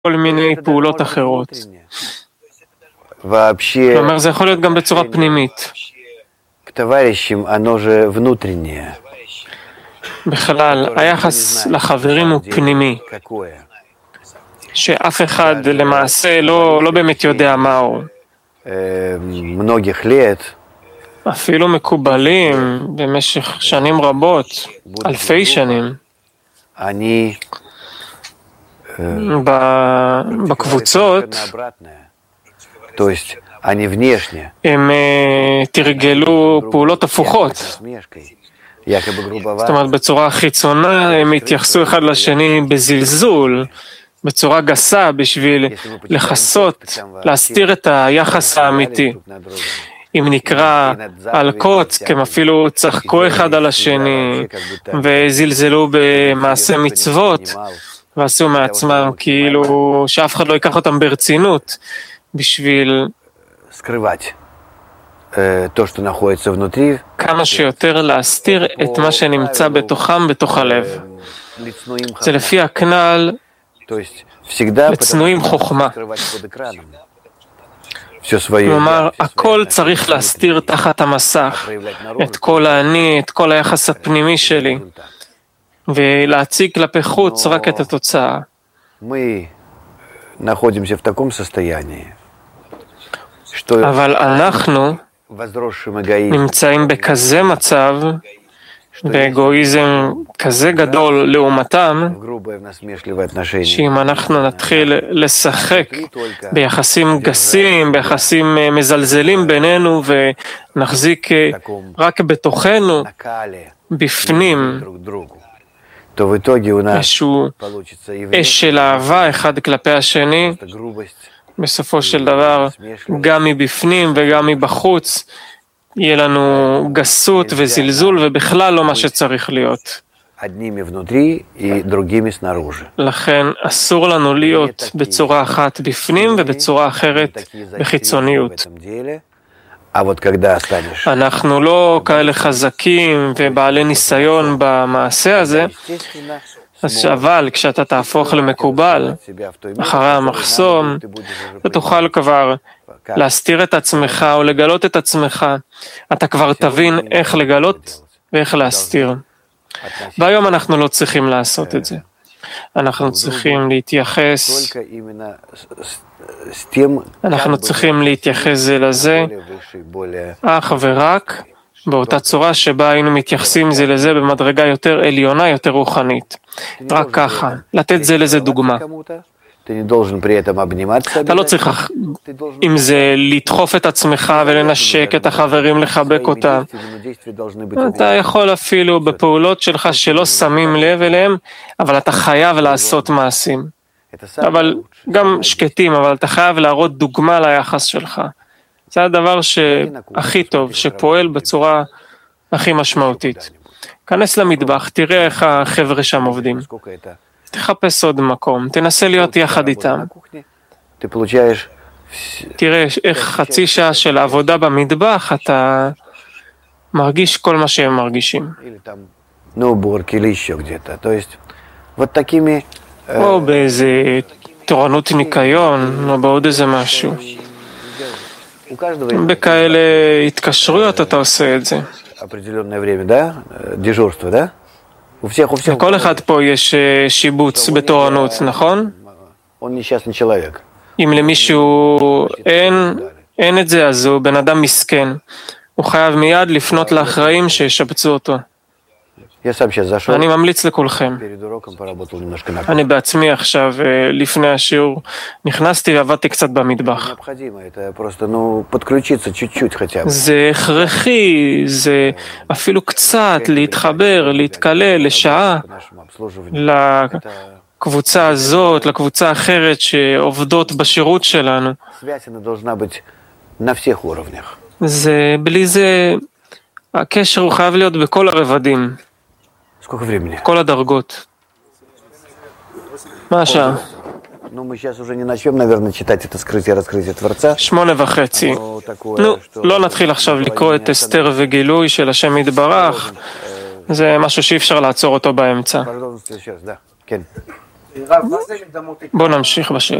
כל מיני פעולות אחרות. כלומר, זה יכול להיות גם בצורה פנימית. בכלל, היחס לחברים הוא פנימי, שאף אחד למעשה לא באמת יודע מהו. אפילו מקובלים במשך שנים רבות, אלפי שנים. בקבוצות הם תרגלו פעולות הפוכות. זאת אומרת, בצורה חיצונה הם התייחסו אחד לשני בזלזול, בצורה גסה, בשביל לחסות, להסתיר את היחס האמיתי. אם נקרא על קוץ, הם אפילו צחקו אחד על השני, וזלזלו במעשה מצוות, ועשו מעצמם כאילו שאף אחד לא ייקח אותם ברצינות, בשביל כמה שיותר להסתיר את מה שנמצא בתוכם, בתוך הלב. זה לפי הכנל, לצנועים חוכמה. כלומר, הכל צריך להסתיר תחת המסך, את כל האני, את כל היחס הפנימי שלי, ולהציג כלפי חוץ רק את התוצאה. אבל אנחנו נמצאים בכזה מצב, באגואיזם כזה גדול לעומתם, שאם אנחנו נתחיל לשחק ביחסים גסים, ביחסים מזלזלים בינינו, ונחזיק רק בתוכנו, בפנים, איזשהו אש של אהבה אחד כלפי השני, בסופו של דבר, גם מבפנים וגם מבחוץ, יהיה לנו גסות וזלזול, ובכלל לא מה שצריך להיות. לכן אסור לנו להיות בצורה אחת בפנים ובצורה אחרת בחיצוניות. אנחנו לא כאלה חזקים ובעלי ניסיון במעשה הזה, אבל כשאתה תהפוך למקובל, אחרי המחסום, אתה תוכל כבר להסתיר את עצמך או לגלות את עצמך. אתה כבר תבין איך לגלות ואיך להסתיר. והיום אנחנו לא צריכים לעשות את זה. אנחנו צריכים להתייחס זה לזה אך ורק באותה צורה שבה היינו מתייחסים זה לזה במדרגה יותר עליונה, יותר רוחנית. רק ככה, לתת זה לזה דוגמה. אתה לא צריך עם זה לדחוף את עצמך ולנשק את החברים, לחבק אותם. אתה יכול אפילו בפעולות שלך שלא שמים לב אליהם, אבל אתה חייב לעשות מעשים. אבל גם שקטים, אבל אתה חייב להראות דוגמה ליחס שלך. זה הדבר הכי טוב, שפועל בצורה הכי משמעותית. כנס למטבח, תראה איך החבר'ה שם עובדים. תחפש עוד מקום, תנסה להיות יחד איתם. תראה איך חצי שעה של עבודה במטבח, אתה מרגיש כל מה שהם מרגישים. או באיזה תורנות ניקיון, או בעוד איזה משהו. בכאלה התקשרויות אתה עושה את זה. לכל אחד פה יש שיבוץ בתורנות, נכון? אם למישהו אין את זה, אז הוא בן אדם מסכן. הוא חייב מיד לפנות לאחראים שישבצו אותו. אני ממליץ לכולכם. אני בעצמי עכשיו, לפני השיעור, נכנסתי ועבדתי קצת במטבח. זה הכרחי, זה אפילו קצת להתחבר, להתקלל לשעה לקבוצה הזאת, לקבוצה האחרת שעובדות בשירות שלנו. זה, בלי זה, הקשר הוא חייב להיות בכל הרבדים. כל הדרגות. מה השעה? 8:30. נו, לא נתחיל עכשיו לקרוא את אסתר וגילוי של השם יתברך. זה משהו שאי אפשר לעצור אותו באמצע. בואו נמשיך בשאלה.